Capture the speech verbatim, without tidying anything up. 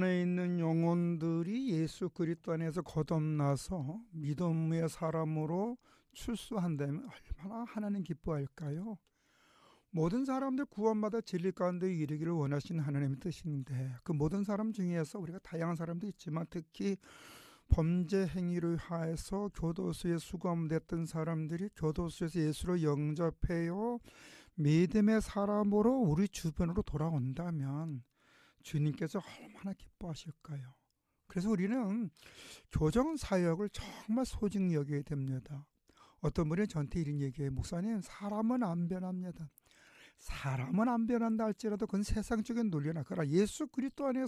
안에 있는 영혼들이 예수 그리스도 안에서 거듭나서 믿음의 사람으로 출소한다면 얼마나 하나님 기뻐할까요? 모든 사람들 구원받아 진리 가운데 이르기를 원하시는 하나님의 뜻인데, 그 모든 사람 중에서 우리가 다양한 사람도 있지만 특히 범죄 행위를 하여서 교도소에 수감됐던 사람들이 교도소에서 예수를 영접해요 믿음의 사람으로 우리 주변으로 돌아온다면 주님께서 얼마나 기뻐하실까요? 그래서 우리는 교정 사역을 정말 소중히 여겨야 됩니다. 어떤 분이 저한테 이런 얘기해요. 목사님, 사람은 안 변합니다. 사람은 안 변한다 할지라도 그건 세상적인 논리나 그러나 예수 그리스도 안에